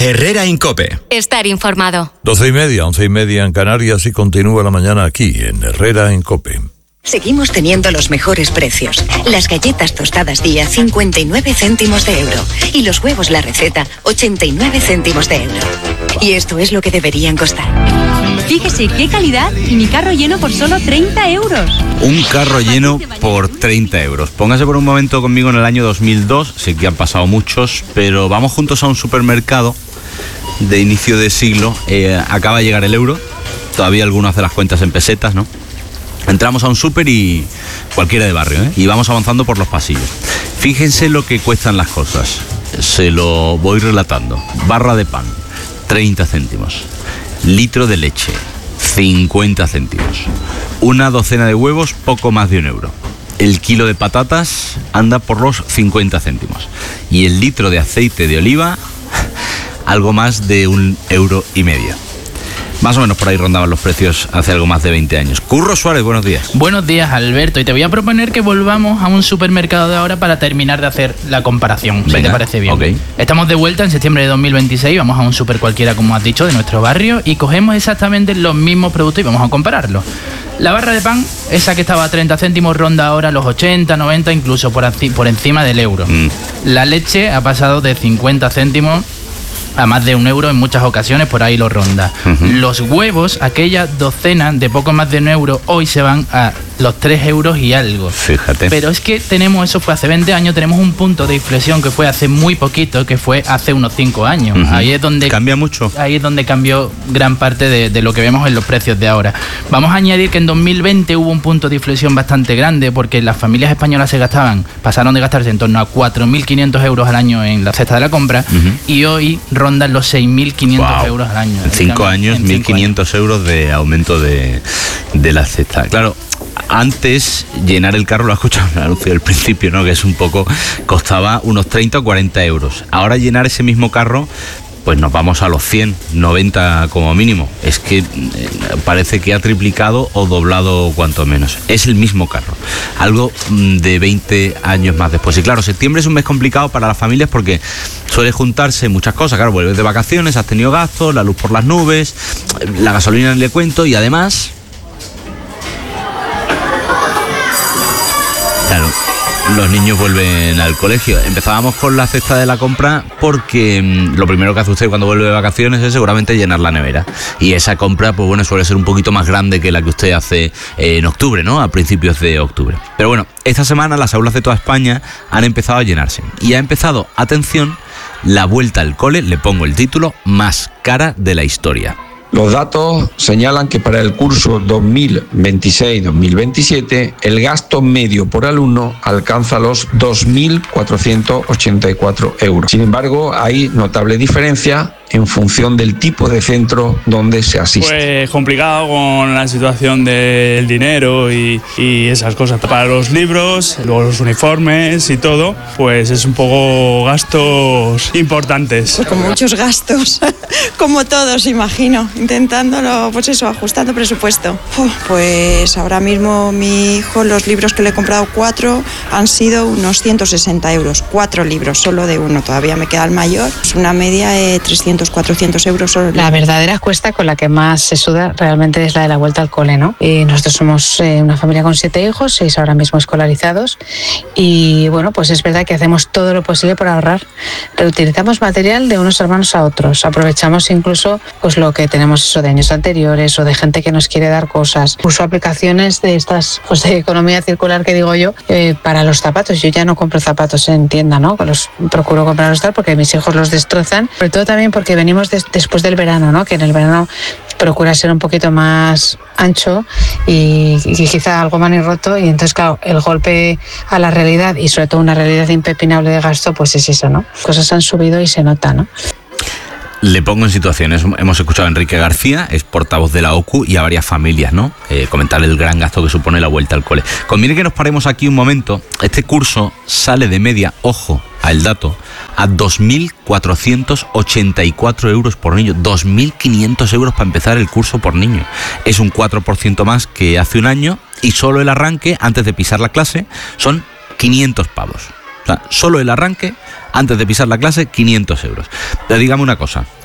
Herrera Incope. Estar informado. 12:30, 11:30 en Canarias y continúa la mañana aquí en Herrera Incope. Seguimos teniendo los mejores precios. Las galletas tostadas Día, 59 céntimos de euro. Y los huevos La Receta, 89 céntimos de euro. Y esto es lo que deberían costar. Fíjese qué calidad y mi carro lleno por solo 30 euros. Un carro lleno por 30 euros. Póngase por un momento conmigo en el año 2002. Sé que han pasado muchos, pero vamos juntos a un supermercado de inicio de siglo. Acaba de llegar el euro. Todavía algunos hacen las cuentas en pesetas, ¿no? Entramos a un súper y cualquiera de barrio, y vamos avanzando por los pasillos. Fíjense lo que cuestan las cosas. Se lo voy relatando. Barra de pan, 30 céntimos. Litro de leche, 50 céntimos. Una docena de huevos, poco más de €1. El kilo de patatas anda por los 50 céntimos. Y el litro de aceite de oliva, algo más de €1,50. Más o menos por ahí rondaban los precios hace algo más de 20 años. Curro Suárez, buenos días. Buenos días, Alberto. Y te voy a proponer que volvamos a un supermercado de ahora para terminar de hacer la comparación. Venga, si te parece bien. Okay. Estamos de vuelta en septiembre de 2026. Vamos a un super cualquiera, como has dicho, de nuestro barrio y cogemos exactamente los mismos productos y vamos a compararlos. La barra de pan, esa que estaba a 30 céntimos, ronda ahora los 80, 90, incluso por encima del euro. La leche ha pasado de 50 céntimos a más de €1 en muchas ocasiones, por ahí lo ronda. Los huevos, aquella docena de poco más de €1, hoy se van a los 3 euros y algo. Fíjate. Pero es que eso fue hace 20 años, tenemos un punto de inflexión que fue hace muy poquito, que fue hace unos 5 años. Ahí es donde cambia mucho. Ahí es donde cambió gran parte de lo que vemos en los precios de ahora. Vamos a añadir que en 2020 hubo un punto de inflexión bastante grande, porque las familias españolas pasaron de gastarse en torno a 4.500 euros al año en la cesta de la compra, y hoy rondan los 6.500 euros al año. En 5 años, 1.500 euros de aumento de la cesta. Claro, antes llenar el carro, lo has escuchado en el anuncio del principio, ¿no? Que es un poco, costaba unos 30 o 40 euros. Ahora llenar ese mismo carro, pues nos vamos a los 100, 90 como mínimo. Es que parece que ha triplicado o doblado cuanto menos. Es el mismo carro. Algo de 20 años más después. Y claro, septiembre es un mes complicado para las familias porque suele juntarse muchas cosas. Claro, vuelves de vacaciones, has tenido gastos, la luz por las nubes, la gasolina le cuento y además... Claro, los niños vuelven al colegio. Empezábamos con la cesta de la compra porque lo primero que hace usted cuando vuelve de vacaciones es seguramente llenar la nevera. Y esa compra, pues bueno, suele ser un poquito más grande que la que usted hace en octubre, ¿no? A principios de octubre. Pero bueno, esta semana las aulas de toda España han empezado a llenarse. Y ha empezado, atención, la vuelta al cole, le pongo el título, más cara de la historia. Los datos señalan que para el curso 2026-2027 el gasto medio por alumno alcanza los 2.484 euros. Sin embargo, hay notable diferencia en función del tipo de centro donde se asiste. Pues complicado con la situación del dinero y esas cosas. Para los libros, luego los uniformes y todo, pues es un poco gastos importantes. Pues con muchos gastos, como todos, imagino, intentándolo, pues eso, ajustando presupuesto. Pues ahora mismo mi hijo, los libros que le he comprado 4 han sido unos 160 euros. 4 libros, solo de uno, todavía me queda el mayor. Es una media de 300-400 euros solo. La verdadera cuesta con la que más se suda realmente es la de la vuelta al cole, ¿no? Y nosotros somos una familia con 7 hijos, 6 ahora mismo escolarizados, y bueno, pues es verdad que hacemos todo lo posible por ahorrar. Reutilizamos material de unos hermanos a otros, aprovechamos incluso pues lo que tenemos eso de años anteriores o de gente que nos quiere dar cosas. Uso aplicaciones de estas, pues de economía circular que digo yo, para los zapatos. Yo ya no compro zapatos en tienda, ¿no? Los procuro comprarlos tal porque mis hijos los destrozan, sobre todo también porque venimos después del verano, ¿no? Que en el verano procura ser un poquito más ancho y quizá algo manirroto, y entonces claro, el golpe a la realidad y sobre todo una realidad impepinable de gasto, pues es eso, ¿no? Cosas han subido y se nota, ¿no? Le pongo en situaciones. Hemos escuchado a Enrique García, es portavoz de la OCU, y a varias familias, ¿no? Comentar el gran gasto que supone la vuelta al cole. Conviene que nos paremos aquí un momento. Este curso sale de media, ojo al dato, a 2.484 euros por niño. 2.500 euros para empezar el curso por niño. Es un 4% más que hace un año, y solo el arranque, antes de pisar la clase, son 500 pavos. O sea, solo el arranque, antes de pisar la clase, 500 euros. Pero dígame una cosa,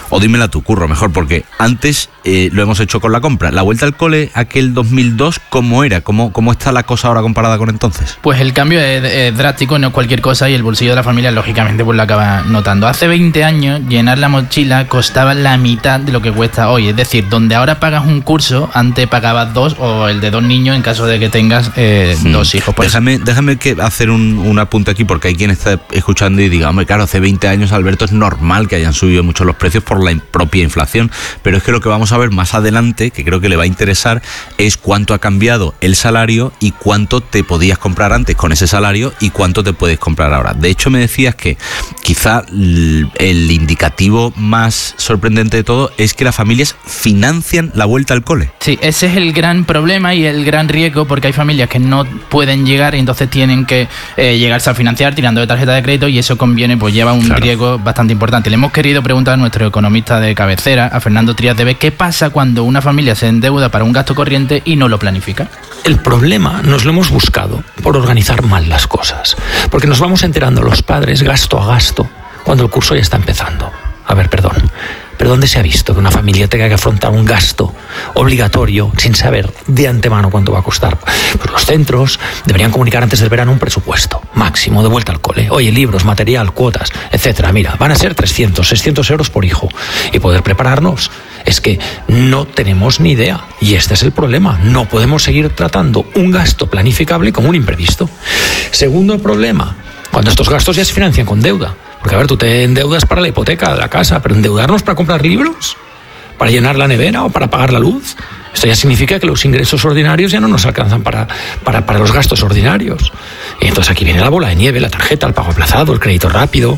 O dímela tú, Curro, mejor, porque antes lo hemos hecho con la compra. La vuelta al cole, aquel 2002, ¿cómo era? ¿Cómo está la cosa ahora comparada con entonces? Pues el cambio es drástico, no es cualquier cosa, y el bolsillo de la familia, lógicamente, pues lo acaba notando. Hace 20 años, llenar la mochila costaba la mitad de lo que cuesta hoy. Es decir, donde ahora pagas un curso, antes pagabas 2, o el de 2 niños en caso de que tengas 2 hijos. Déjame hacer un apunte aquí, porque hay quien está escuchando y diga, hombre, claro, hace 20 años, Alberto, es normal que hayan subido mucho los precios por la propia inflación, pero es que lo que vamos a ver más adelante, que creo que le va a interesar, es cuánto ha cambiado el salario y cuánto te podías comprar antes con ese salario y cuánto te puedes comprar ahora. De hecho, me decías que quizá el indicativo más sorprendente de todo es que las familias financian la vuelta al cole. Sí, ese es el gran problema y el gran riesgo, porque hay familias que no pueden llegar y entonces tienen que llegarse a financiar tirando de tarjeta de crédito, y eso conviene, pues lleva un riesgo bastante importante. Le hemos querido preguntar a nuestro economista de cabecera, a Fernando Trías de Bes, qué pasa cuando una familia se endeuda para un gasto corriente y no lo planifica. El problema nos lo hemos buscado por organizar mal las cosas, porque nos vamos enterando los padres gasto a gasto cuando el curso ya está empezando. A ver, perdón, pero ¿dónde se ha visto que una familia tenga que afrontar un gasto obligatorio sin saber de antemano cuánto va a costar? Pues los centros deberían comunicar antes del verano un presupuesto máximo de vuelta al cole. Oye, libros, material, cuotas, etcétera. Mira, van a ser 300, 600 euros por hijo. Y poder prepararnos. Es que no tenemos ni idea. Y este es el problema. No podemos seguir tratando un gasto planificable como un imprevisto. Segundo problema, cuando estos gastos ya se financian con deuda. Porque, a ver, tú te endeudas para la hipoteca de la casa, pero endeudarnos para comprar libros, para llenar la nevera o para pagar la luz, esto ya significa que los ingresos ordinarios ya no nos alcanzan para los gastos ordinarios. Y entonces aquí viene la bola de nieve, la tarjeta, el pago aplazado, el crédito rápido,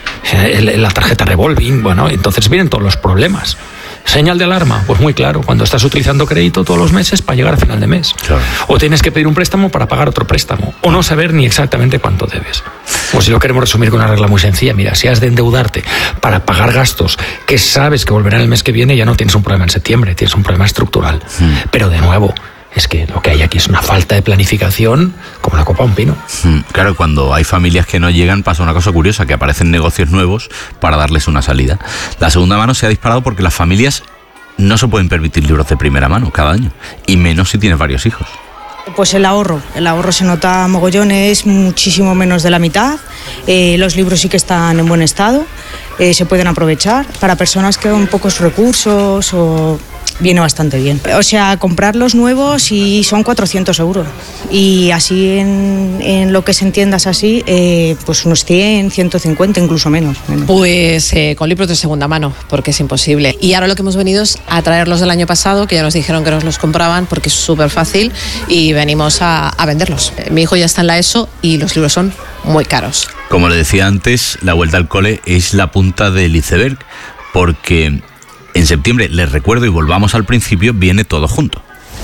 la tarjeta revolving, bueno, entonces vienen todos los problemas. Señal de alarma, pues muy claro, cuando estás utilizando crédito todos los meses para llegar a final de mes. Claro. O tienes que pedir un préstamo para pagar otro préstamo, o no saber ni exactamente cuánto debes. Pues si lo queremos resumir con una regla muy sencilla, mira, si has de endeudarte para pagar gastos que sabes que volverán el mes que viene, ya no tienes un problema en septiembre, tienes un problema estructural. Pero de nuevo, es que lo que hay aquí es una falta de planificación como la copa a un pino. Claro, cuando hay familias que no llegan pasa una cosa curiosa, que aparecen negocios nuevos para darles una salida. La segunda mano se ha disparado porque las familias no se pueden permitir libros de primera mano cada año, y menos si tienes varios hijos. Pues el ahorro se nota mogollón, es muchísimo menos de la mitad. Los libros sí que están en buen estado, se pueden aprovechar. Para personas que con pocos recursos viene bastante bien. O sea, comprar los nuevos y son 400 euros. Y así en lo que se entiendas así, pues unos 100, 150, incluso menos. Pues con libros de segunda mano, porque es imposible. Y ahora lo que hemos venido es a traerlos del año pasado, que ya nos dijeron que nos los compraban porque es súper fácil, y venimos a venderlos. Mi hijo ya está en la ESO y los libros son muy caros. Como le decía antes, la vuelta al cole es la punta del iceberg, porque en septiembre, les recuerdo y volvamos al principio, viene todo junto.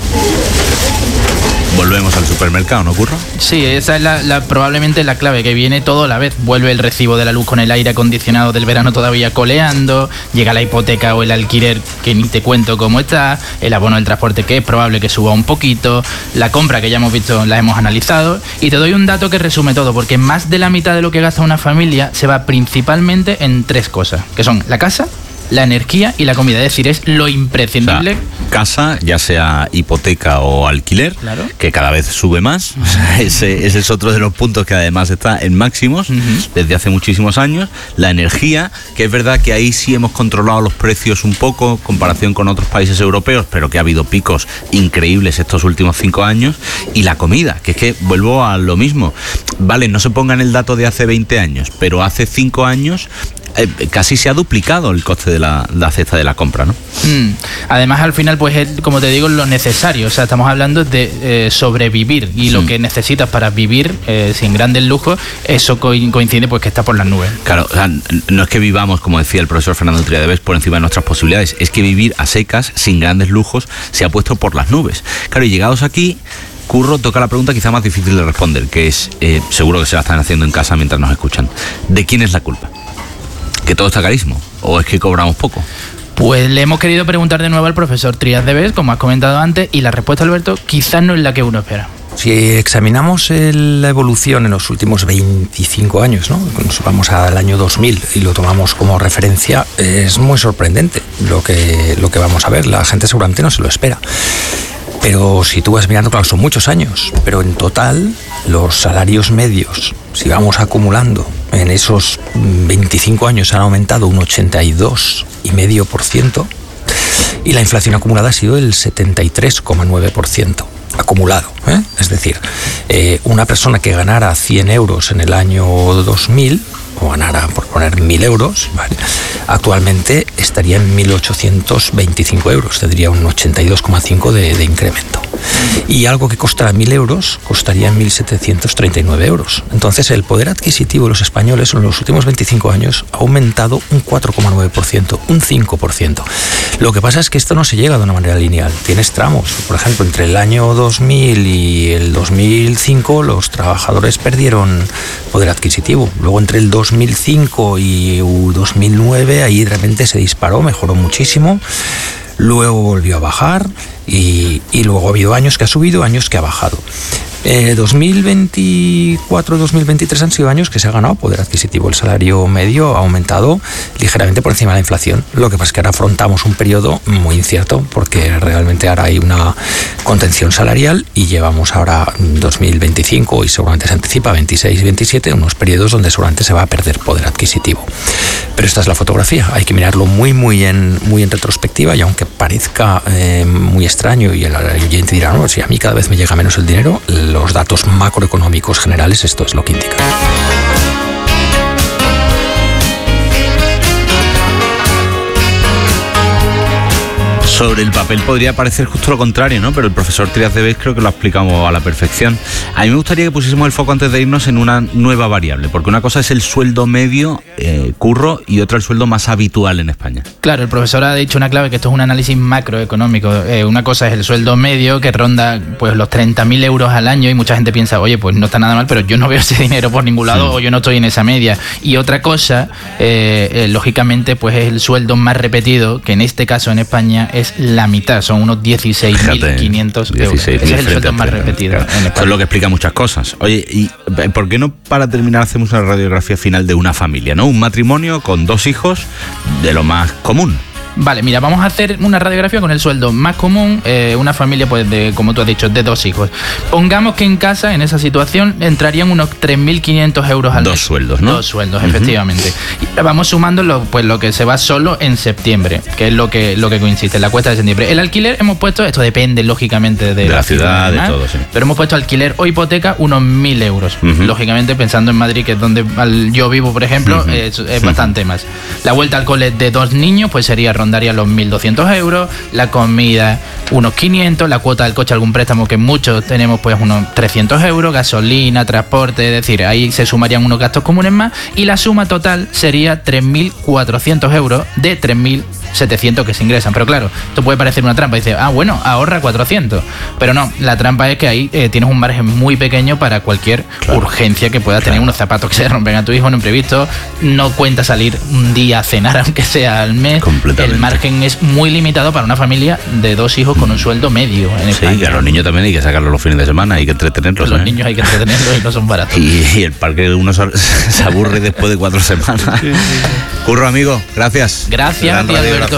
Volvemos al supermercado, ¿no, Curro? Sí, esa es probablemente la clave, que viene todo a la vez. Vuelve el recibo de la luz con el aire acondicionado del verano todavía coleando, llega la hipoteca o el alquiler, que ni te cuento cómo está, el abono del transporte, que es probable que suba un poquito, la compra, que ya hemos visto, la hemos analizado, y te doy un dato que resume todo, porque más de la mitad de lo que gasta una familia se va principalmente en 3 cosas, que son la casa, la energía y la comida, es decir, es lo imprescindible. O sea, casa, ya sea hipoteca o alquiler, claro, que cada vez sube más. Ese es otro de los puntos que además está en máximos desde hace muchísimos años. La energía, que es verdad que ahí sí hemos controlado los precios un poco en comparación con otros países europeos, pero que ha habido picos increíbles estos últimos 5 años. Y la comida, que es que vuelvo a lo mismo. Vale, no se pongan el dato de hace 20 años, pero hace 5 años casi se ha duplicado el coste de la cesta de la compra, ¿no? Además, al final, pues es, como te digo, lo necesario. O sea, estamos hablando de sobrevivir, y lo que necesitas para vivir sin grandes lujos, eso coincide pues que está por las nubes. Claro, o sea, no es que vivamos, como decía el profesor Fernando Trías de Bes, por encima de nuestras posibilidades, es que vivir a secas, sin grandes lujos, se ha puesto por las nubes. Claro, y llegados aquí, Curro, toca la pregunta quizá más difícil de responder, que es, seguro que se la están haciendo en casa mientras nos escuchan. ¿De quién es la culpa? ¿Que todo está carísimo? ¿O es que cobramos poco? Pues le hemos querido preguntar de nuevo al profesor Trías de Bes, como has comentado antes, y la respuesta, Alberto, quizás no es la que uno espera. Si examinamos la evolución en los últimos 25 años, ¿no? Nos vamos al año 2000 y lo tomamos como referencia, es muy sorprendente lo que vamos a ver. La gente seguramente no se lo espera. Pero si tú vas mirando, claro, son muchos años, pero en total los salarios medios, si vamos acumulando en esos 25 años, han aumentado un 82,5%, y la inflación acumulada ha sido el 73,9%. Acumulado, ¿eh? Es decir, una persona que ganara 100 euros en el año 2000, o ganara, por poner 1.000 euros, ¿vale?, actualmente estaría en 1.825 euros, tendría un 82,5% de incremento. Y algo que costara 1.000 euros costaría 1.739 euros. Entonces el poder adquisitivo de los españoles en los últimos 25 años ha aumentado un 4,9%, un 5%. Lo que pasa es que esto no se llega de una manera lineal, tienes tramos. Por ejemplo, entre el año 2000 y el 2005 los trabajadores perdieron poder adquisitivo. Luego entre el 2005 y 2009 ahí de repente se disparó, mejoró muchísimo. Luego volvió a bajar y luego ha habido años que ha subido, años que ha bajado. 2024-2023 han sido años que se ha ganado poder adquisitivo. El salario medio ha aumentado ligeramente por encima de la inflación. Lo que pasa es que ahora afrontamos un periodo muy incierto porque realmente ahora hay una contención salarial y llevamos ahora 2025 y seguramente se anticipa 26 y 27, unos periodos donde seguramente se va a perder poder adquisitivo. Pero esta es la fotografía. Hay que mirarlo muy en retrospectiva, y aunque parezca muy extraño y el oyente dirá, no, si a mí cada vez me llega menos el dinero, los datos macroeconómicos generales, esto es lo que indica. Sobre el papel podría parecer justo lo contrario, ¿no? Pero el profesor Trias de Bes creo que lo ha explicado a la perfección. A mí me gustaría que pusiésemos el foco antes de irnos en una nueva variable, porque una cosa es el sueldo medio, curro, y otra el sueldo más habitual en España. Claro, el profesor ha dicho una clave, que esto es un análisis macroeconómico. Una cosa es el sueldo medio, que ronda pues los 30.000 euros al año, y mucha gente piensa, oye, pues no está nada mal, pero yo no veo ese dinero por ningún lado, o yo no estoy en esa media. Y otra cosa, lógicamente, pues es el sueldo más repetido, que en este caso en España es la mitad, son unos 16.500 euros. Ese es el sueldo más repetido, claro, en España. Eso es lo que explica muchas cosas. Oye, ¿y por qué no para terminar hacemos una radiografía final de una familia, ¿no? Un matrimonio con 2 hijos, de lo más común. Vale, mira, vamos a hacer una radiografía con el sueldo más común, una familia, pues, como tú has dicho, de 2 hijos. Pongamos que en casa, en esa situación, entrarían unos 3.500 euros al mes. 2 sueldos, ¿no? 2 sueldos, efectivamente. Y vamos sumando lo que se va solo en septiembre, que es lo que coincide, la cuesta de septiembre. El alquiler hemos puesto, esto depende lógicamente de la ciudad, de todo, sí. Pero hemos puesto alquiler o hipoteca unos 1.000 euros. Lógicamente, pensando en Madrid, que es donde yo vivo, por ejemplo, es bastante más. La vuelta al cole de 2 niños, pues sería rondaría los 1.200 euros, la comida unos 500, la cuota del coche, algún préstamo que muchos tenemos, pues unos 300 euros, gasolina, transporte, es decir, ahí se sumarían unos gastos comunes más, y la suma total sería 3.400 euros de 3.700 que se ingresan. Pero claro, esto puede parecer una trampa, dice, bueno, ahorra 400, pero no, la trampa es que ahí tienes un margen muy pequeño para cualquier urgencia que puedas tener, unos zapatos que se rompen a tu hijo, un imprevisto, no cuenta salir un día a cenar aunque sea al mes. El margen es muy limitado para una familia de 2 hijos con un sueldo medio en España. Sí, que a los niños también hay que sacarlos los fines de semana, hay que entretenerlos. Los niños hay que entretenerlos y no son baratos. Y el parque uno se aburre después de 4 semanas. Sí. Curro, amigo, gracias. Gracias a ti, Alberto.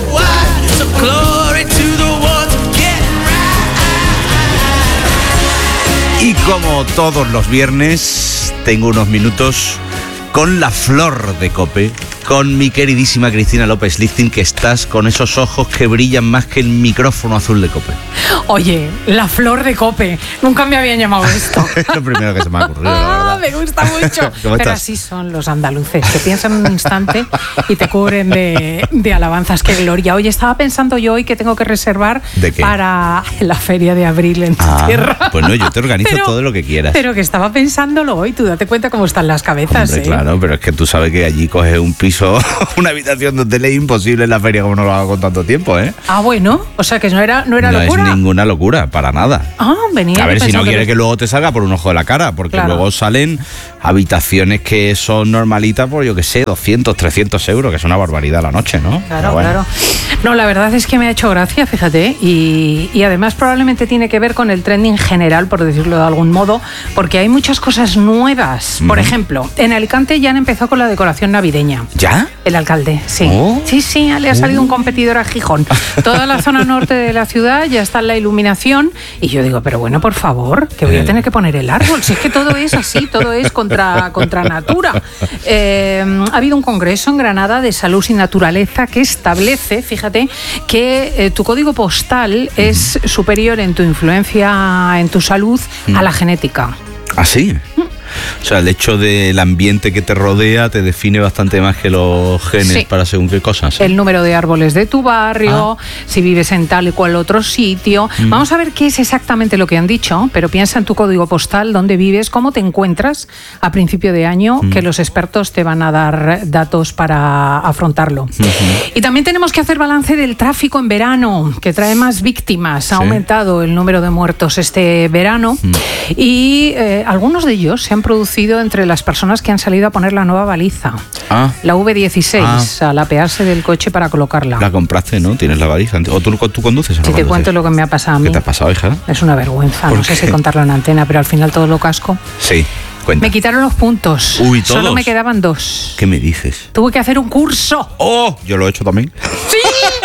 Y como todos los viernes, tengo unos minutos con la flor de COPE, con mi queridísima Cristina López Lichting, que estás con esos ojos que brillan más que el micrófono azul de COPE. Oye, la flor de COPE, nunca me habían llamado esto. Es lo primero que se me ha ocurrido, la verdad. Me gusta mucho. Pero así son los andaluces, que piensan un instante y te cubren de alabanzas. ¡Qué gloria! Oye, estaba pensando yo hoy que tengo que reservar para la feria de abril en tu tierra. Pues no, yo te organizo todo lo que quieras. Pero que estaba pensándolo hoy, tú date cuenta cómo están las cabezas. Hombre, claro, pero es que tú sabes que allí coges un piso, una habitación de hotel, es imposible en la feria, como no lo hago con tanto tiempo, ¿eh? Ah, bueno, o sea que no era locura. No es ninguna locura, para nada. Venía. A ver, si no quieres que luego te salga por un ojo de la cara, porque luego salen también habitaciones que son normalitas por, yo que sé, 200, 300 euros, que es una barbaridad la noche, ¿no? Claro, bueno. Claro. No, la verdad es que me ha hecho gracia, fíjate, y además probablemente tiene que ver con el trending general, por decirlo de algún modo, porque hay muchas cosas nuevas. Por ejemplo, en Alicante ya han empezado con la decoración navideña. ¿Ya? El alcalde, sí. Sí, le ha salido un competidor a Gijón. Toda la zona norte de la ciudad ya está en la iluminación, y yo digo, pero bueno, por favor, que voy a tener que poner el árbol. Si es que todo es así, todo es contra natura. Ha habido un congreso en Granada de Salud y Naturaleza que establece, fíjate, que tu código postal es superior en tu influencia en tu salud a la genética. ¿Ah, sí? O sea, el hecho del ambiente que te rodea te define bastante más que los genes para según qué cosas. El número de árboles de tu barrio, si vives en tal y cual otro sitio. Vamos a ver qué es exactamente lo que han dicho, pero piensa en tu código postal, dónde vives, cómo te encuentras a principio de año, que los expertos te van a dar datos para afrontarlo. Y también tenemos que hacer balance del tráfico en verano, que trae más víctimas. Ha aumentado el número de muertos este verano y algunos de ellos se han producido entre las personas que han salido a poner la nueva baliza. La V16, al apearse del coche para colocarla. La compraste, ¿no? Tienes la baliza. ¿O tú conduces? Si te cuento lo que me ha pasado a mí. ¿Qué te ha pasado, hija? Es una vergüenza, no sé si contarlo en antena, pero al final todo lo casco. Sí. Cuenta. Me quitaron los puntos. Uy, ¿todos? Solo me quedaban 2. ¿Qué me dices? Tuve que hacer un curso. ¡Oh! Yo lo he hecho también. ¿Sí?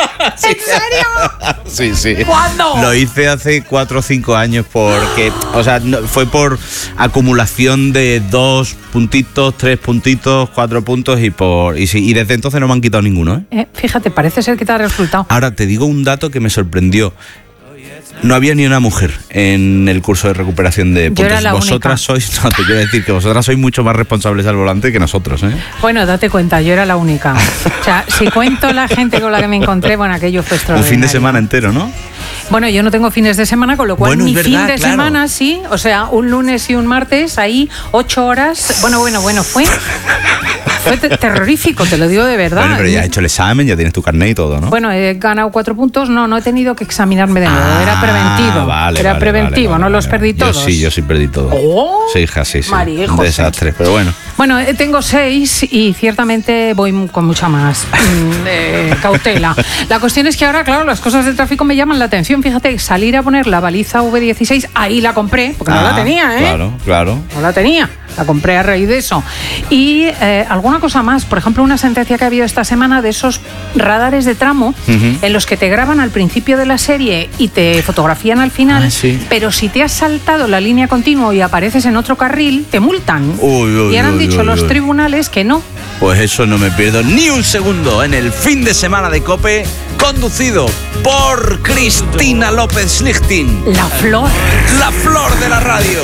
¿En serio? Sí. ¿Cuándo? Lo hice hace 4 o 5 años porque, o sea, fue por acumulación de 2 puntitos, 3 puntitos, 4 puntos y desde entonces no me han quitado ninguno, ¿eh? Fíjate, parece ser que te ha resultado. Ahora te digo un dato que me sorprendió. No había ni una mujer en el curso de recuperación de puntos. Yo era la vosotras única. sois, no, te quiero decir que vosotras sois mucho más responsables al volante que nosotros, ¿eh? Bueno, date cuenta, yo era la única. O sea, si cuento la gente con la que me encontré, bueno, aquello fue extraordinario. Un fin de semana entero, ¿no? Bueno, yo no tengo fines de semana, con lo cual mi fin de semana sí, o sea, un lunes y un martes, ahí 8 horas. Bueno, fue terrorífico, te lo digo de verdad. Bueno, pero ya has hecho el examen, ya tienes tu carnet y todo, ¿no? Bueno, he ganado 4 puntos, no he tenido que examinarme de nuevo, era preventivo. Era preventivo, no los perdí todos. Yo sí perdí todo. Sí, hija, sí. María, un desastre, pero bueno. Bueno, tengo 6 y ciertamente voy con mucha más cautela. La cuestión es que ahora, claro, las cosas de tráfico me llaman la atención. Fíjate, salir a poner la baliza V16, ahí la compré, porque no la tenía, ¿eh? Claro. No la tenía. La compré a raíz de eso. Y alguna cosa más, por ejemplo, una sentencia que ha habido esta semana de esos radares de tramo en los que te graban al principio de la serie y te fotografían al final, pero si te has saltado la línea continua y apareces en otro carril, te multan. Y ahora han dicho los tribunales que no. Pues eso no me pierdo ni un segundo en el fin de semana de COPE, conducido por Cristina López Lichtin. La flor de la radio.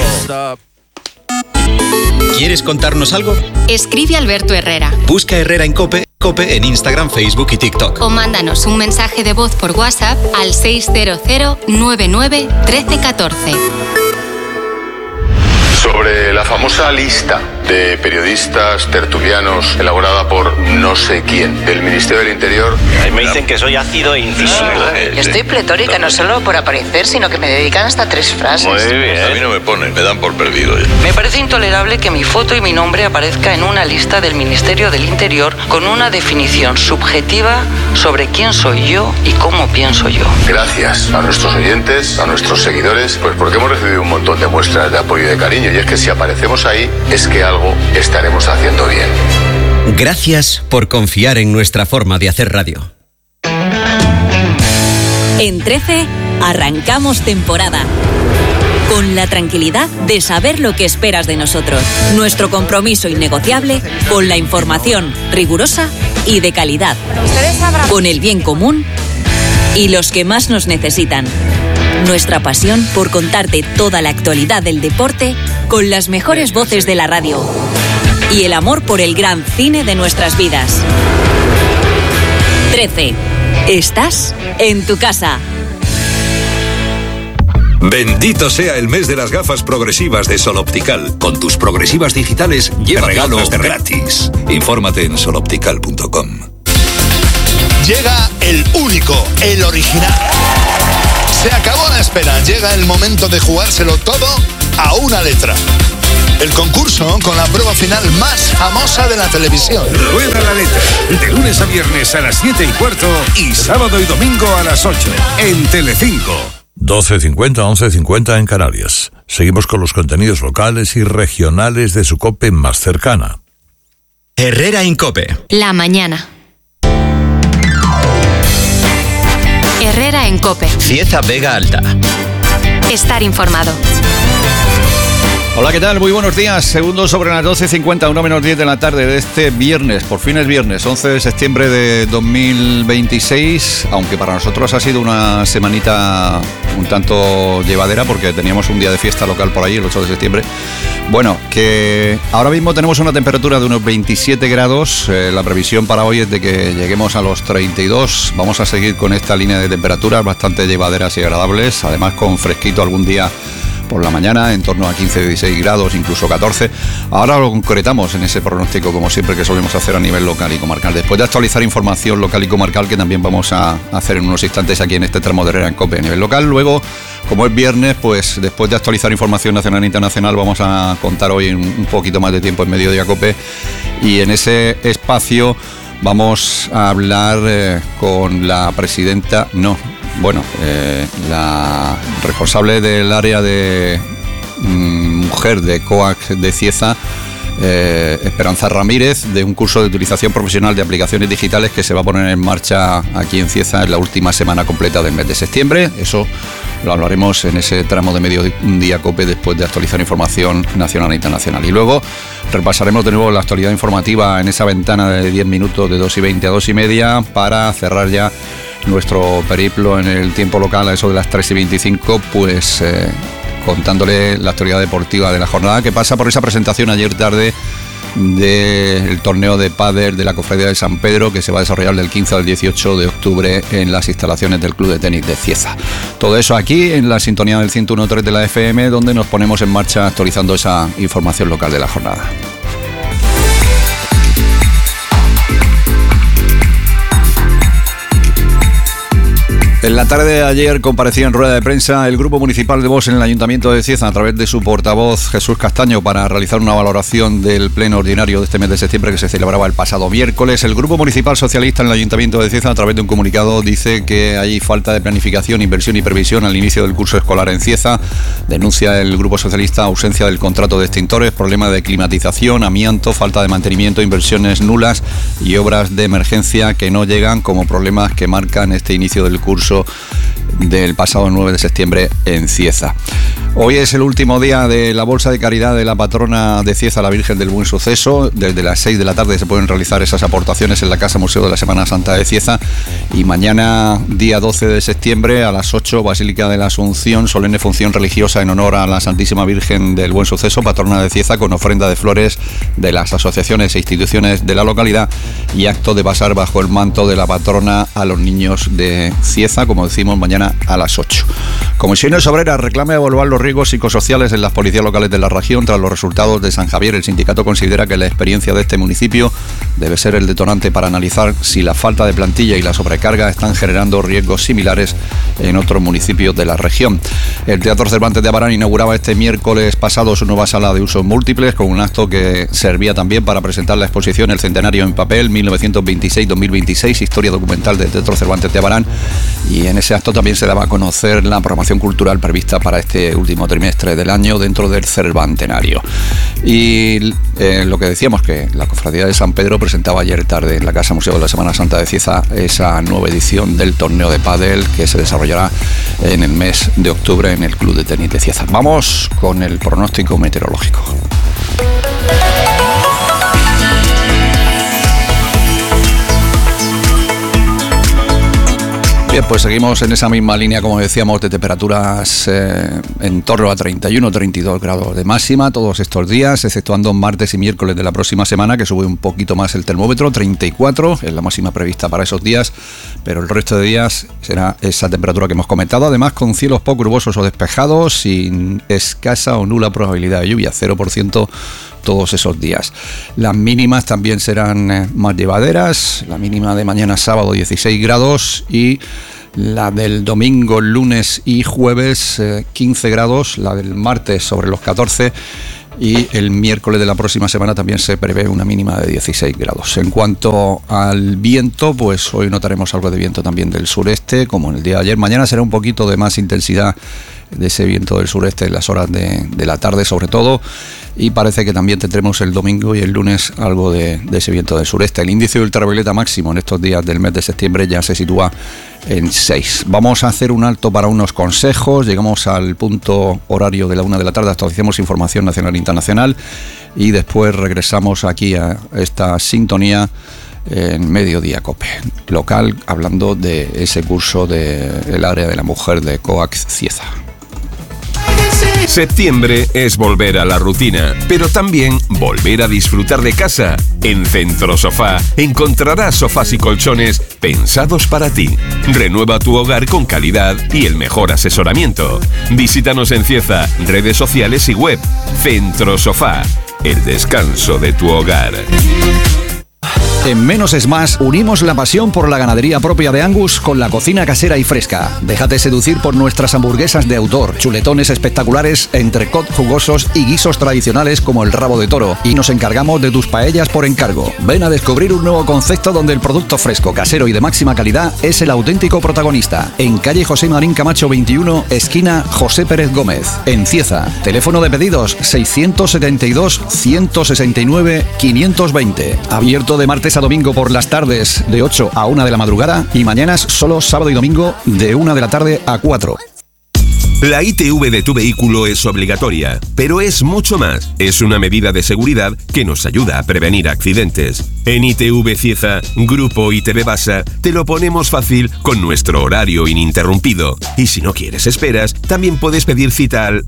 ¿Quieres contarnos algo? Escribe a Alberto Herrera. Busca Herrera en COPE en Instagram, Facebook y TikTok. O mándanos un mensaje de voz por WhatsApp al 600 99 1314. Sobre la famosa lista de periodistas tertulianos elaborada por no sé quién del Ministerio del Interior. Me dicen que soy ácido e incisivo. Estoy pletórica, no solo por aparecer, sino que me dedican hasta 3 frases. Muy bien. A mí no me ponen, me dan por perdido. Me parece intolerable que mi foto y mi nombre aparezca en una lista del Ministerio del Interior con una definición subjetiva sobre quién soy yo y cómo pienso yo. Gracias a nuestros oyentes, a nuestros seguidores, pues porque hemos recibido un montón de muestras de apoyo y de cariño. Y es que si aparecemos ahí, es que algo estaremos haciendo bien. Gracias por confiar en nuestra forma de hacer radio. En 13 arrancamos temporada. Con la tranquilidad de saber lo que esperas de nosotros. Nuestro compromiso innegociable con la información rigurosa y de calidad. Con el bien común y los que más nos necesitan. Nuestra pasión por contarte toda la actualidad del deporte con las mejores voces de la radio. Y el amor por el gran cine de nuestras vidas. 13. Estás en tu casa. Bendito sea el mes de las gafas progresivas de Sol Optical. Con tus progresivas digitales lleva regalos de gratis. Infórmate en soloptical.com. Llega el único, el original. Se acabó la espera, llega el momento de jugárselo todo a una letra. El concurso con la prueba final más famosa de la televisión. Rueda la letra. De lunes a viernes a las 7:15 y sábado y domingo a las 8 en Telecinco. 12:50, 11:50 en Canarias. Seguimos con los contenidos locales y regionales de su COPE más cercana. Herrera Incope. La mañana. Herrera en COPE. Cieza Vega Alta. Estar informado. Hola, ¿qué tal? Muy buenos días. Segundos sobre las 12:50, 1 menos 10 de la tarde de este viernes. Por fin es viernes, 11 de septiembre de 2026. Aunque para nosotros ha sido una semanita un tanto llevadera porque teníamos un día de fiesta local por ahí, el 8 de septiembre. Bueno, que ahora mismo tenemos una temperatura de unos 27 grados. La previsión para hoy es de que lleguemos a los 32. Vamos a seguir con esta línea de temperaturas bastante llevaderas y agradables. Además con fresquito algún día por la mañana, en torno a 15, 16 grados, incluso 14. Ahora lo concretamos en ese pronóstico, como siempre que solemos hacer a nivel local y comarcal. Después de actualizar información local y comarcal, que también vamos a hacer en unos instantes aquí en este tramo de Herrera en COPE a nivel local. Luego, como es viernes, pues después de actualizar información nacional e internacional, vamos a contar hoy un poquito más de tiempo en Mediodía COPE. Y en ese espacio vamos a hablar con la presidenta, la responsable del área de mujer de COAC de Cieza, Esperanza Ramírez, de un curso de utilización profesional de aplicaciones digitales que se va a poner en marcha aquí en Cieza en la última semana completa del mes de septiembre. Eso lo hablaremos en ese tramo de Mediodía COPE después de actualizar información nacional e internacional. Y luego repasaremos de nuevo la actualidad informativa en esa ventana de 10 minutos de 2:20 a 2:30 para cerrar ya nuestro periplo en el tiempo local a eso de las 3:25, pues contándole la actualidad deportiva de la jornada, que pasa por esa presentación ayer tarde del torneo de pádel de la Cofradía de San Pedro, que se va a desarrollar del 15 al 18 de octubre en las instalaciones del Club de Tenis de Cieza. Todo eso aquí en la sintonía del 101.3 de la FM, donde nos ponemos en marcha actualizando esa información local de la jornada. En la tarde de ayer comparecía en rueda de prensa el Grupo Municipal de Vox en el Ayuntamiento de Cieza a través de su portavoz Jesús Castaño para realizar una valoración del pleno ordinario de este mes de septiembre que se celebraba el pasado miércoles. El Grupo Municipal Socialista en el Ayuntamiento de Cieza, a través de un comunicado, dice que hay falta de planificación, inversión y previsión al inicio del curso escolar en Cieza. Denuncia el Grupo Socialista ausencia del contrato de extintores, problema de climatización, amianto, falta de mantenimiento, inversiones nulas y obras de emergencia que no llegan como problemas que marcan este inicio del curso del pasado 9 de septiembre en Cieza. Hoy es el último día de la bolsa de caridad de la patrona de Cieza, la Virgen del Buen Suceso. Desde las 6 de la tarde se pueden realizar esas aportaciones en la Casa Museo de la Semana Santa de Cieza. Y mañana, día 12 de septiembre, a las 8, Basílica de la Asunción, solemne función religiosa en honor a la Santísima Virgen del Buen Suceso, patrona de Cieza, con ofrenda de flores de las asociaciones e instituciones de la localidad y acto de pasar bajo el manto de la patrona a los niños de Cieza, como decimos, mañana a las 8. Comisiones Obreras reclama evaluar los riesgos psicosociales en las policías locales de la región tras los resultados de San Javier. El sindicato considera que la experiencia de este municipio debe ser el detonante para analizar si la falta de plantilla y la sobrecarga están generando riesgos similares en otros municipios de la región. El Teatro Cervantes de Abarán inauguraba este miércoles pasado su nueva sala de usos múltiples con un acto que servía también para presentar la exposición El Centenario en Papel 1926-2026, historia documental del Teatro Cervantes de Abarán. Y en ese acto también se daba a conocer la programación cultural prevista para este último trimestre del año dentro del Cervantenario. Y lo que decíamos, que la Cofradía de San Pedro presentaba ayer tarde en la Casa Museo de la Semana Santa de Cieza esa nueva edición del torneo de pádel que se desarrollará en el mes de octubre en el Club de Tenis de Cieza. Vamos con el pronóstico meteorológico. Bien, pues seguimos en esa misma línea, como decíamos, de temperaturas en torno a 31 o 32 grados de máxima todos estos días, exceptuando martes y miércoles de la próxima semana, que sube un poquito más el termómetro, 34 es la máxima prevista para esos días, pero el resto de días será esa temperatura que hemos comentado, además con cielos poco nubosos o despejados, sin escasa o nula probabilidad de lluvia, 0% todos esos días. Las mínimas también serán más llevaderas, la mínima de mañana sábado 16 grados y La del domingo, lunes y jueves 15 grados, la del martes sobre los 14 y el miércoles de la próxima semana también se prevé una mínima de 16 grados. En cuanto al viento, pues hoy notaremos algo de viento también del sureste, como en el día de ayer. Mañana será un poquito de más intensidad de ese viento del sureste en las horas de la tarde sobre todo, y parece que también tendremos el domingo y el lunes algo de ese viento del sureste. El índice de ultravioleta máximo en estos días del mes de septiembre ya se sitúa en 6. Vamos a hacer un alto para unos consejos. Llegamos al punto horario de la 1 de la tarde, actualizamos información nacional e internacional y después regresamos aquí a esta sintonía en Mediodía Cope local, hablando de ese curso del área de la mujer de COAC Cieza. Septiembre es volver a la rutina, pero también volver a disfrutar de casa. En Centro Sofá encontrarás sofás y colchones pensados para ti. Renueva tu hogar con calidad y el mejor asesoramiento. Visítanos en Cieza, redes sociales y web. Centro Sofá, el descanso de tu hogar. En Menos es Más, unimos la pasión por la ganadería propia de Angus con la cocina casera y fresca. Déjate seducir por nuestras hamburguesas de autor, chuletones espectaculares, entrecot jugosos y guisos tradicionales como el rabo de toro. Y nos encargamos de tus paellas por encargo. Ven a descubrir un nuevo concepto donde el producto fresco, casero y de máxima calidad es el auténtico protagonista. En calle José Marín Camacho 21, esquina José Pérez Gómez. En Cieza, teléfono de pedidos 672 169 520. Abierto de martes a domingo por las tardes de 8 a 1 de la madrugada y mañanas solo sábado y domingo de 1 de la tarde a 4. La ITV de tu vehículo es obligatoria, pero es mucho más. Es una medida de seguridad que nos ayuda a prevenir accidentes. En ITV Cieza, Grupo ITV Basa, te lo ponemos fácil con nuestro horario ininterrumpido. Y si no quieres esperas, también puedes pedir cita al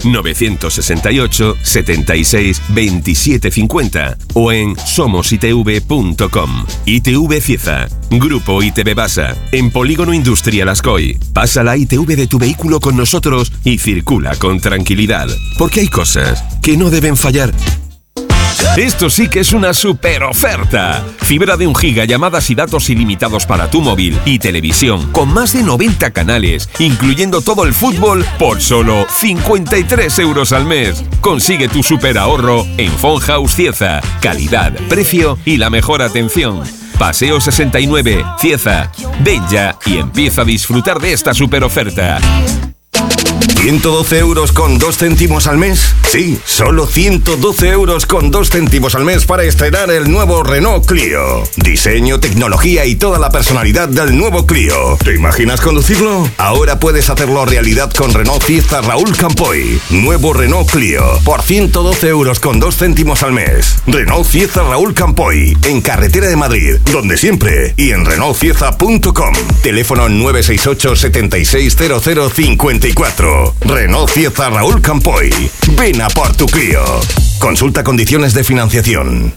968 76 27 50 o en somositv.com. ITV Cieza, Grupo ITV Basa, en Polígono Industrial Ascoy. Pasa la ITV de tu vehículo con nosotros y circula con tranquilidad, porque hay cosas que no deben fallar. Esto sí que es una super oferta. Fibra de 1 giga, llamadas y datos ilimitados para tu móvil y televisión, con más de 90 canales, incluyendo todo el fútbol, por solo 53 euros al mes. Consigue tu super ahorro en Phone House Cieza. Calidad, precio y la mejor atención. Paseo 69, Cieza. Ven ya y empieza a disfrutar de esta super oferta. ¿112 euros con 2 céntimos al mes? Sí, solo 112 euros con 2 céntimos al mes para estrenar el nuevo Renault Clio. Diseño, tecnología y toda la personalidad del nuevo Clio. ¿Te imaginas conducirlo? Ahora puedes hacerlo realidad con Renault Cieza Raúl Campoy. Nuevo Renault Clio por 112 euros con 2 céntimos al mes. Renault Cieza Raúl Campoy, en Carretera de Madrid, donde siempre, y en renaultcieza.com. Teléfono 968 760054. Renault Cieza Raúl Campoy. Ven a por tu Clio. Consulta condiciones de financiación.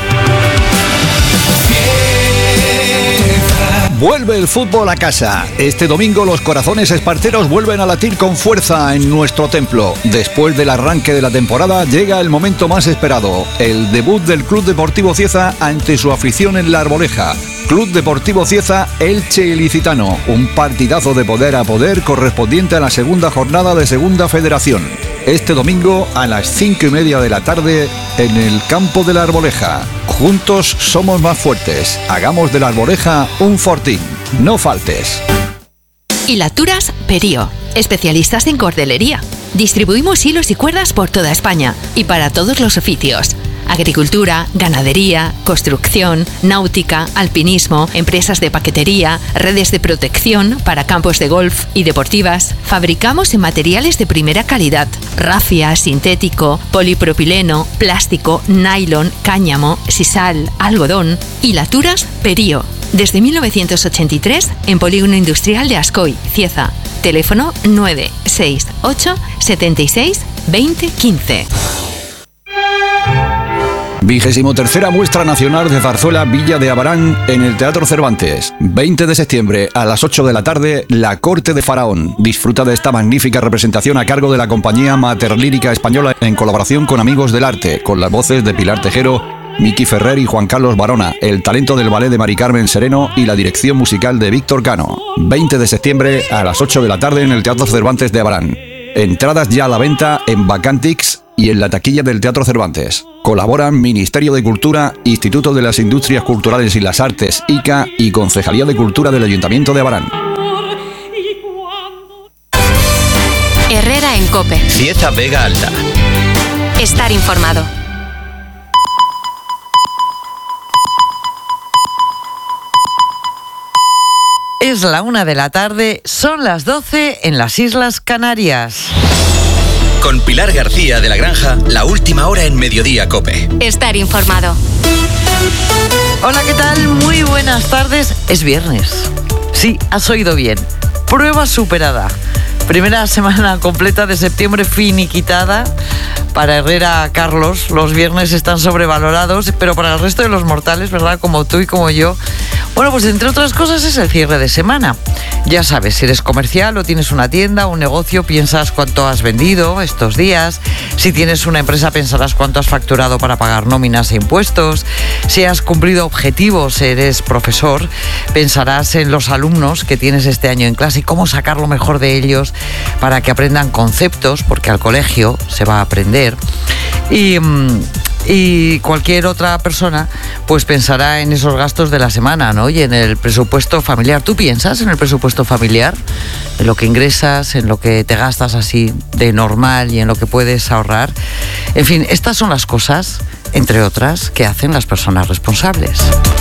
Vuelve el fútbol a casa. Este domingo los corazones esparteros vuelven a latir con fuerza en nuestro templo. Después del arranque de la temporada llega el momento más esperado, el debut del Club Deportivo Cieza ante su afición en La Arboleja. Club Deportivo Cieza Elche Ilicitano, un partidazo de poder a poder correspondiente a la segunda jornada de Segunda Federación. Este domingo a las 5:30 de la tarde en el campo de La Arboleja. Juntos somos más fuertes. Hagamos de La Arboleja un fortín. No faltes. Hilaturas Perío, especialistas en cordelería. Distribuimos hilos y cuerdas por toda España y para todos los oficios. Agricultura, ganadería, construcción, náutica, alpinismo, empresas de paquetería, redes de protección para campos de golf y deportivas. Fabricamos en materiales de primera calidad: rafia, sintético, polipropileno, plástico, nylon, cáñamo, sisal, algodón. Hilaturas Perío. Desde 1983 en Polígono Industrial de Ascoy, Cieza. Teléfono 968 76 20 15. 23ª Muestra Nacional de Zarzuela Villa de Abarán en el Teatro Cervantes. 20 de septiembre a las 8 de la tarde, La Corte de Faraón. Disfruta de esta magnífica representación a cargo de la compañía Mater Lírica Española en colaboración con Amigos del Arte, con las voces de Pilar Tejero Miki Ferrer y Juan Carlos Barona, el talento del ballet de Mari Carmen Sereno y la dirección musical de Víctor Cano. 20 de septiembre a las 8 de la tarde en el Teatro Cervantes de Abarán. Entradas ya a la venta en Bacantix y en la taquilla del Teatro Cervantes. Colaboran Ministerio de Cultura, Instituto de las Industrias Culturales y las Artes, ICA y Concejalía de Cultura del Ayuntamiento de Abarán. Herrera en COPE. Cieza Vega Alta. Estar informado. Es la 1 de la tarde, son las 12 en las Islas Canarias. Con Pilar García de la Granja, la última hora en Mediodía COPE. Estar informado. Hola, ¿qué tal? Muy buenas tardes. Es viernes. Sí, has oído bien. Prueba superada. Primera semana completa de septiembre finiquitada. Para Herrera Carlos, los viernes están sobrevalorados, pero para el resto de los mortales, ¿verdad? Como tú y como yo. Bueno, pues entre otras cosas es el cierre de semana. Ya sabes, si eres comercial o tienes una tienda, un negocio, piensas cuánto has vendido estos días. Si tienes una empresa, pensarás cuánto has facturado para pagar nóminas e impuestos. Si has cumplido objetivos, eres profesor, pensarás en los alumnos que tienes este año en clase y cómo sacar lo mejor de ellos para que aprendan conceptos, porque al colegio se va a aprender. Y cualquier otra persona pues pensará en esos gastos de la semana, ¿no? Y en el presupuesto familiar. ¿Tú piensas en el presupuesto familiar? En lo que ingresas, en lo que te gastas así de normal y en lo que puedes ahorrar. En fin, estas son las cosas, entre otras, que hacen las personas responsables.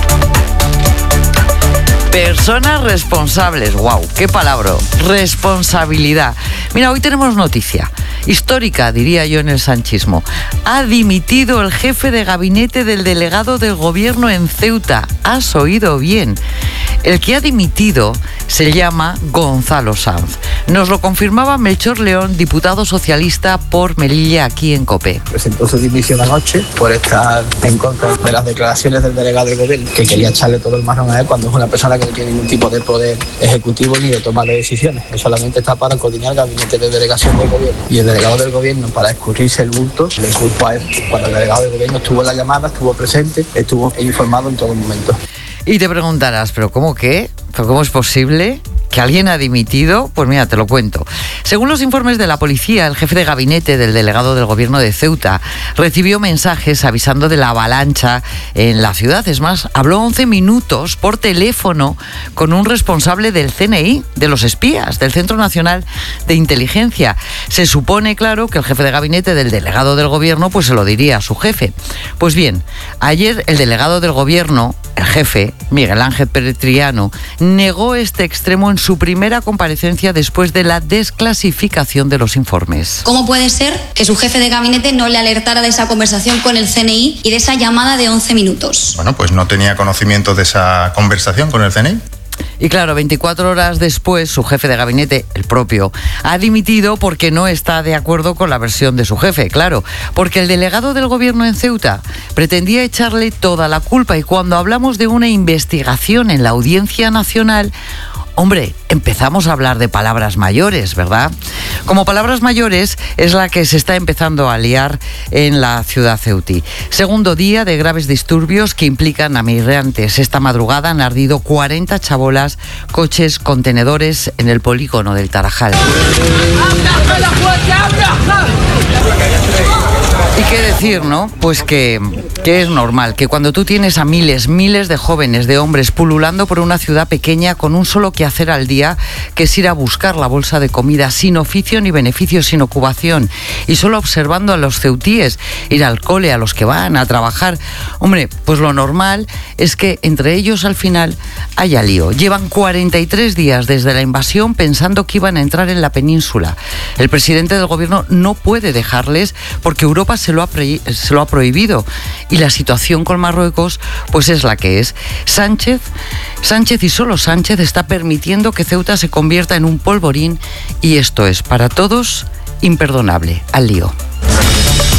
Personas responsables, wow, qué palabra, responsabilidad. Mira, hoy tenemos noticia, histórica diría yo en el sanchismo. Ha dimitido el jefe de gabinete del delegado del gobierno en Ceuta. Has oído bien. El que ha dimitido se llama Gonzalo Sanz. Nos lo confirmaba Melchor León, diputado socialista por Melilla, aquí en COPE. Presentó su dimisión anoche por estar en contra de las declaraciones del delegado del gobierno, que quería echarle todo el marrón a él cuando es una persona que no tiene ningún tipo de poder ejecutivo ni de toma de decisiones. Él solamente está para coordinar el gabinete de delegación del gobierno. Y el delegado del gobierno, para escurrirse el bulto, le culpa a él. Cuando el delegado del gobierno estuvo en la llamada, estuvo presente, estuvo informado en todo momento. Y te preguntarás, ¿pero cómo qué? ¿Pero cómo es posible que alguien ha dimitido? Pues mira, te lo cuento. Según los informes de la policía, el jefe de gabinete del delegado del gobierno de Ceuta recibió mensajes avisando de la avalancha en la ciudad. Es más, habló 11 minutos por teléfono con un responsable del CNI, de los espías, del Centro Nacional de Inteligencia. Se supone, claro, que el jefe de gabinete del delegado del gobierno pues se lo diría a su jefe. Pues bien, ayer el delegado del gobierno, el jefe, Miguel Ángel Pérez Triano, negó este extremo en su primera comparecencia después de la desclasificación de los informes. ¿Cómo puede ser que su jefe de gabinete no le alertara de esa conversación con el CNI y de esa llamada de 11 minutos? Bueno, pues no tenía conocimiento de esa conversación con el CNI. Y claro, 24 horas después, su jefe de gabinete, el propio, ha dimitido porque no está de acuerdo con la versión de su jefe, claro, porque el delegado del gobierno en Ceuta pretendía echarle toda la culpa y cuando hablamos de una investigación en la Audiencia Nacional, hombre, empezamos a hablar de palabras mayores, ¿verdad? Como palabras mayores es la que se está empezando a liar en la ciudad ceutí. Segundo día de graves disturbios que implican a migrantes. Esta madrugada han ardido 40 chabolas, coches, contenedores en el polígono del Tarajal. Y qué decir, ¿no? Pues que es normal que cuando tú tienes a miles de jóvenes, de hombres pululando por una ciudad pequeña con un solo quehacer al día, que es ir a buscar la bolsa de comida sin oficio ni beneficio, sin ocupación y solo observando a los ceutíes ir al cole, a los que van a trabajar, hombre, pues lo normal es que entre ellos al final haya lío. Llevan 43 días desde la invasión pensando que iban a entrar en la península. El presidente del gobierno no puede dejarles porque Europa se lo ha prohibido y la situación con Marruecos pues es la que es. Sánchez y solo Sánchez está permitiendo que Ceuta se convierta en un polvorín y esto es para todos imperdonable. Al lío.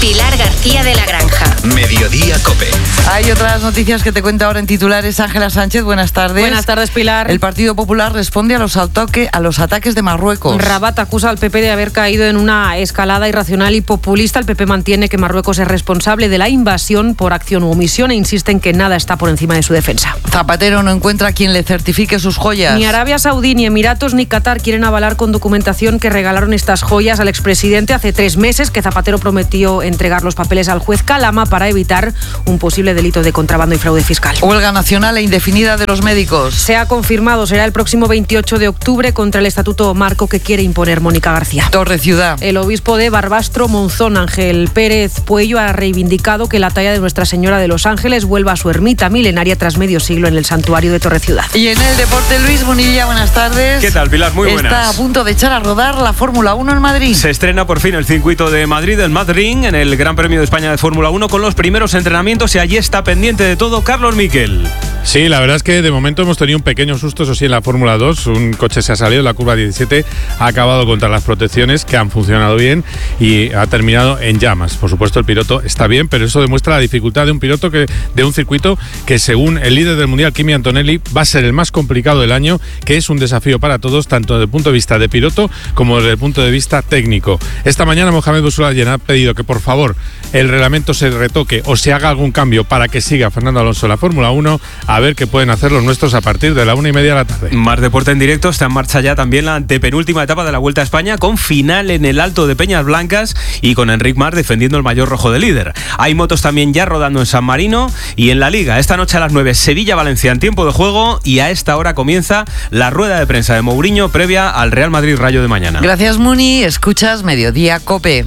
Pilar García de la Granja. Mediodía COPE. Hay otras noticias que te cuento ahora en titulares. Ángela Sánchez, buenas tardes. Buenas tardes, Pilar. El Partido Popular responde a los ataques de Marruecos. Rabat acusa al PP de haber caído en una escalada irracional y populista. El PP mantiene que Marruecos es responsable de la invasión por acción u omisión e insiste en que nada está por encima de su defensa. Zapatero no encuentra quien le certifique sus joyas. Ni Arabia Saudí, ni Emiratos, ni Qatar quieren avalar con documentación que regalaron estas joyas al expresidente hace 3 meses, que Zapatero prometió entregar los papeles al juez Calama para evitar un posible delito de contrabando y fraude fiscal. Huelga nacional e indefinida de los médicos. Se ha confirmado, será el próximo 28 de octubre contra el estatuto marco que quiere imponer Mónica García. Torre Ciudad. El obispo de Barbastro Monzón, Ángel Pérez Puello, ha reivindicado que la talla de Nuestra Señora de los Ángeles vuelva a su ermita milenaria tras medio siglo en el santuario de Torre Ciudad. Y en el deporte, Luis Bonilla, buenas tardes. ¿Qué tal, Pilar? Muy buenas. Está a punto de echar a rodar la Fórmula 1 en Madrid. Se estrena por fin el circuito de Madrid, el Madrid, en el Gran Premio de España de Fórmula 1 con los primeros entrenamientos, y allí está pendiente de todo Carlos Miquel. Sí, la verdad es que de momento hemos tenido un pequeño susto, eso sí, en la Fórmula 2. Un coche se ha salido en la curva 17, ha acabado contra las protecciones, que han funcionado bien, y ha terminado en llamas. Por supuesto, el piloto está bien, pero eso demuestra la dificultad de un piloto de un circuito que, según el líder del Mundial, Kimi Antonelli, va a ser el más complicado del año, que es un desafío para todos, tanto desde el punto de vista de piloto como desde el punto de vista técnico. Esta mañana Mohamed Boussoulayen ha pedido que, por favor, el reglamento se retoque o se haga algún cambio para que siga Fernando Alonso en la Fórmula 1, a ver qué pueden hacer los nuestros a partir de la 1:30 de la tarde. Más deporte en directo. Está en marcha ya también la antepenúltima etapa de la Vuelta a España, con final en el Alto de Peñas Blancas y con Enric Mas defendiendo el maillot rojo de líder. Hay motos también ya rodando en San Marino y en la Liga. Esta noche a las 9, Sevilla-Valencia en tiempo de juego, y a esta hora comienza la rueda de prensa de Mourinho previa al Real Madrid-Rayo de mañana. Gracias, Muni. Escuchas Mediodía COPE.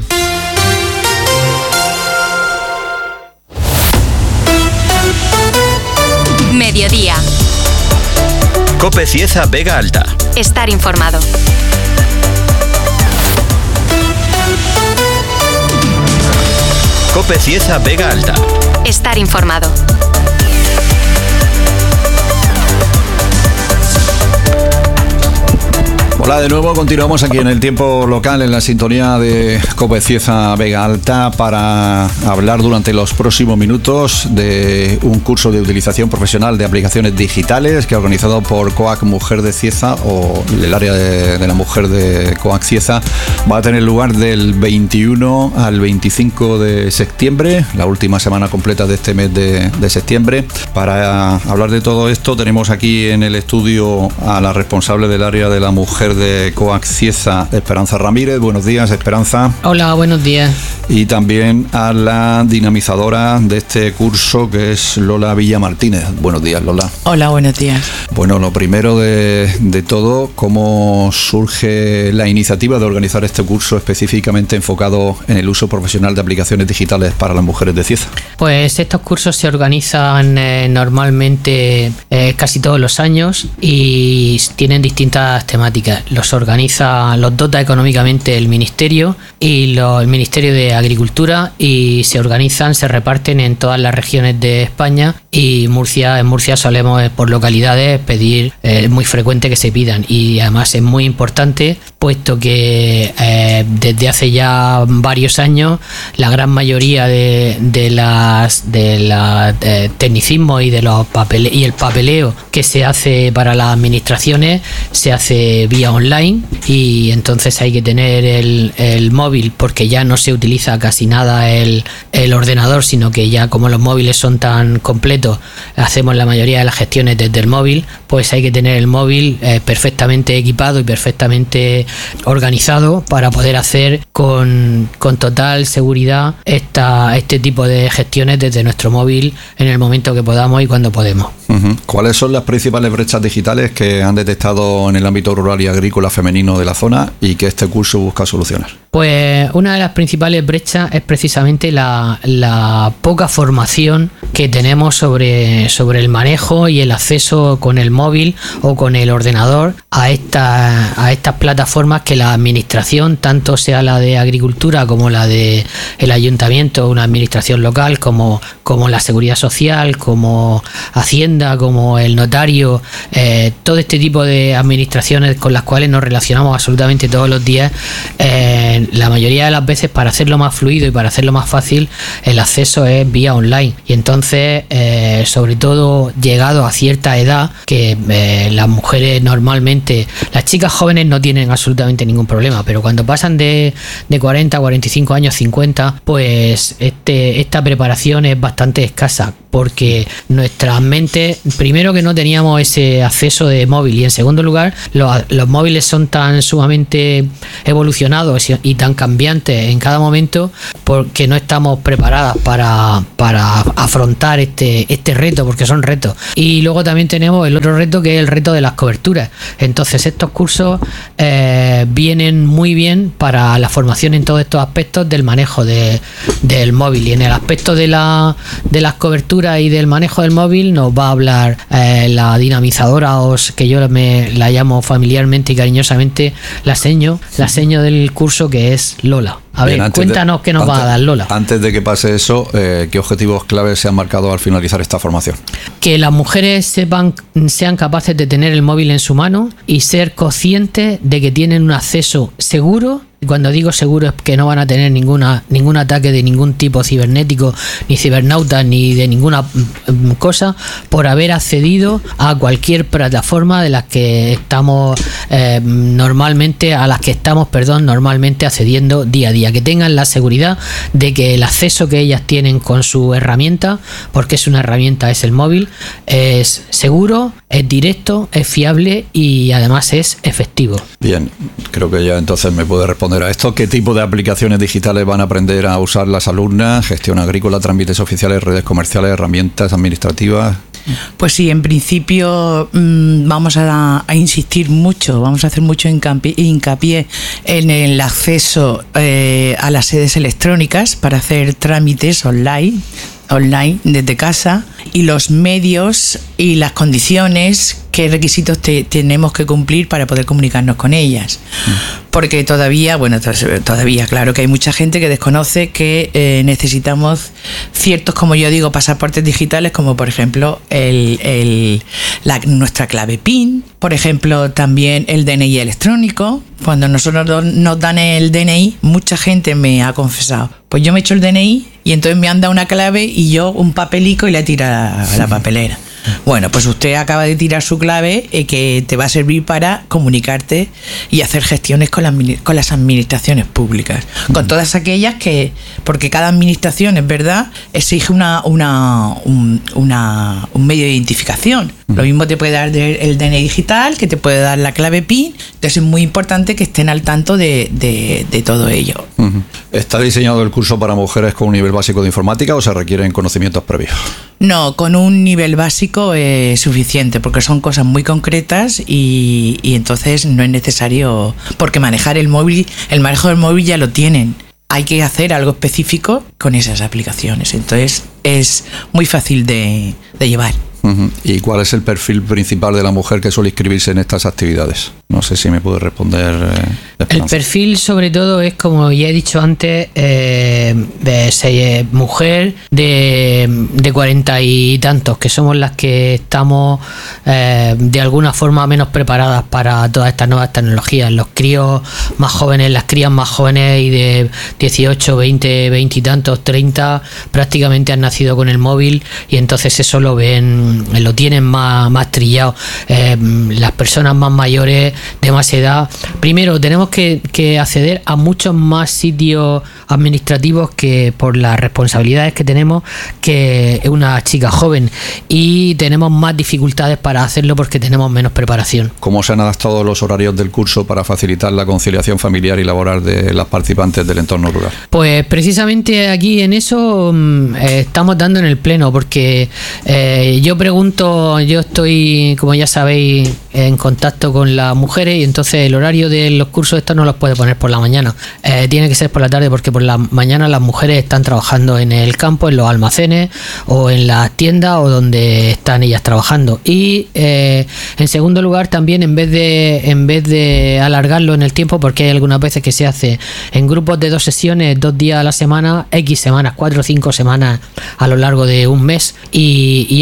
Mediodía. COPE Cieza Vega Alta. Estar informado. COPE Cieza Vega Alta. Estar informado. Hola de nuevo, continuamos aquí en el tiempo local, en la sintonía de COPE Cieza Vega Alta, para hablar durante los próximos minutos de un curso de utilización profesional de aplicaciones digitales que ha organizado por COAC Mujer de Cieza, o el área de la mujer de COAC Cieza. Va a tener lugar del 21 al 25 de septiembre, la última semana completa de este mes de septiembre. Para hablar de todo esto tenemos aquí en el estudio a la responsable del área de la mujer de COAC Cieza, Esperanza Ramírez. Buenos días, Esperanza. Hola, buenos días. Y también a la dinamizadora de este curso, que es Lola Villa Martínez. Buenos días, Lola. Hola, buenos días. Bueno, lo primero de todo, ¿cómo surge la iniciativa de organizar este curso específicamente enfocado en el uso profesional de aplicaciones digitales para las mujeres de Cieza? Pues estos cursos se organizan normalmente casi todos los años y tienen distintas temáticas. Los dota económicamente el Ministerio y el Ministerio de Agricultura, y se reparten en todas las regiones de España, y en Murcia solemos por localidades pedir, es muy frecuente que se pidan, y además es muy importante puesto que desde hace ya varios años la gran mayoría de las tecnicismos y y el papeleo que se hace para las administraciones se hace vía online, y entonces hay que tener el móvil, porque ya no se utiliza casi nada el ordenador, sino que ya, como los móviles son tan completos, hacemos la mayoría de las gestiones desde el móvil. Pues hay que tener el móvil perfectamente equipado y perfectamente organizado para poder hacer con total seguridad este tipo de gestiones desde nuestro móvil en el momento que podamos y cuando podemos. ¿Cuáles son las principales brechas digitales que han detectado en el ámbito rural y agrícola femenino de la zona y que este curso busca solucionar? Pues una de las principales brechas es precisamente la poca formación que tenemos sobre el manejo y el acceso con el móvil o con el ordenador a estas plataformas que la administración, tanto sea la de agricultura como la de el ayuntamiento, una administración local, como la seguridad social, como Hacienda, como el notario, todo este tipo de administraciones con las cuales nos relacionamos absolutamente todos los días, la mayoría de las veces, para hacerlo más fluido y para hacerlo más fácil, el acceso es vía online. Y entonces, sobre todo llegado a cierta edad, que las mujeres normalmente, las chicas jóvenes no tienen absolutamente ningún problema, pero cuando pasan de 40, 45 años, 50, pues esta preparación es bastante escasa, porque nuestras mentes, primero que no teníamos ese acceso de móvil, y en segundo lugar los móviles son tan sumamente evolucionados y tan cambiantes en cada momento, porque no estamos preparadas para afrontar este reto, porque son retos. Y luego también tenemos el otro reto, que es el reto de las coberturas. Entonces estos cursos vienen muy bien para la formación en todos estos aspectos del manejo del móvil, y en el aspecto de las coberturas y del manejo del móvil nos va a hablar la dinamizadora, que yo la llamo familiarmente y cariñosamente la seño del curso, que es Lola. A ver, cuéntanos qué nos va a dar Lola. Antes de que pase eso, ¿qué objetivos claves se han marcado al finalizar esta formación? Que las mujeres sean capaces de tener el móvil en su mano y ser conscientes de que tienen un acceso seguro. Cuando digo seguro es que no van a tener ningún ataque de ningún tipo cibernético, ni cibernauta, ni de ninguna cosa, por haber accedido a cualquier plataforma de las que estamos normalmente accediendo día a día. Que tengan la seguridad de que el acceso que ellas tienen con su herramienta, porque es una herramienta, es el móvil, es seguro, es directo, es fiable y además es efectivo. Bien, creo que ya entonces me puede responder a esto. ¿Qué tipo de aplicaciones digitales van a aprender a usar las alumnas? Gestión agrícola, trámites oficiales, redes comerciales, herramientas administrativas. Pues sí, en principio vamos a insistir mucho, vamos a hacer mucho hincapié en el acceso a las sedes electrónicas para hacer trámites online desde casa, y los medios y las condiciones, qué requisitos tenemos que cumplir para poder comunicarnos con ellas. Porque todavía, claro que hay mucha gente que desconoce que necesitamos ciertos, como yo digo, pasaportes digitales, como por ejemplo nuestra clave PIN, por ejemplo también el DNI electrónico. Cuando nosotros nos dan el DNI, mucha gente me ha confesado, pues yo me he hecho el DNI y entonces me han dado una clave y yo un papelico y la tira a la papelera. Bueno, pues usted acaba de tirar su clave que te va a servir para comunicarte y hacer gestiones con las administraciones públicas, con todas aquellas porque cada administración, es verdad, exige un medio de identificación. Lo mismo te puede dar el DNI digital, que te puede dar la clave PIN. Entonces es muy importante que estén al tanto de todo ello. ¿Está diseñado el curso para mujeres con un nivel básico de informática o se requieren conocimientos previos? No, con un nivel básico es suficiente, porque son cosas muy concretas y entonces no es necesario, porque el manejo del móvil ya lo tienen. Hay que hacer algo específico con esas aplicaciones, entonces es muy fácil de llevar. ¿Y cuál es el perfil principal de la mujer que suele inscribirse en estas actividades? No sé si me puede responder. El perfil, sobre todo, es, como ya he dicho antes, mujer de 40 y tantos, que somos las que estamos de alguna forma menos preparadas para todas estas nuevas tecnologías. Los críos más jóvenes, las crías más jóvenes y de 18, 20 y tantos, 30, prácticamente han nacido con el móvil, y entonces eso lo tienen más trillado. Las personas más mayores, de más edad, primero tenemos que acceder a muchos más sitios administrativos que por las responsabilidades que tenemos que una chica joven, y tenemos más dificultades para hacerlo porque tenemos menos preparación. ¿Cómo se han adaptado los horarios del curso para facilitar la conciliación familiar y laboral de las participantes del entorno rural? Pues precisamente aquí en eso estamos dando en el pleno, porque yo estoy, como ya sabéis, en contacto con las mujeres, y entonces el horario de los cursos estos no los puede poner por la mañana, tiene que ser por la tarde, porque por la mañana las mujeres están trabajando en el campo, en los almacenes o en las tiendas o donde están ellas trabajando. Y en segundo lugar, también en vez de alargarlo en el tiempo, porque hay algunas veces que se hace en grupos de 2 sesiones, 2 días a la semana, X semanas, 4 o 5 semanas a lo largo de un mes, y eso ya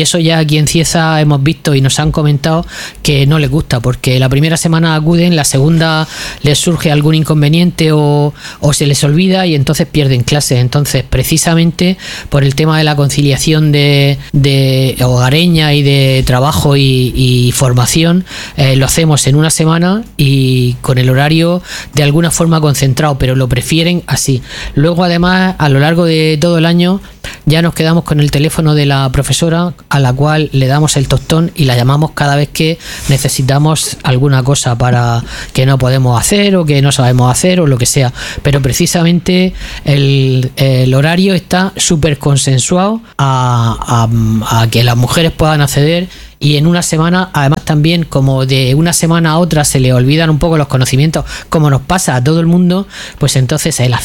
aquí en Cieza hemos visto y nos han comentado que no les gusta, porque la primera semana acuden, la segunda les surge algún inconveniente o se les olvida y entonces pierden clases. Entonces, precisamente por el tema de la conciliación de hogareña y de trabajo y formación, lo hacemos en una semana y con el horario de alguna forma concentrado, pero lo prefieren así. Luego, además, a lo largo de todo el año ya nos quedamos con el teléfono de la profesora, a la cual le damos el tostón y la llamamos cada vez que necesitamos alguna cosa para que no podemos hacer o que no sabemos hacer o lo que sea. Pero precisamente el horario está súper consensuado a que las mujeres puedan acceder. Y en una semana, además también, como de una semana a otra se le olvidan un poco los conocimientos, como nos pasa a todo el mundo, pues entonces el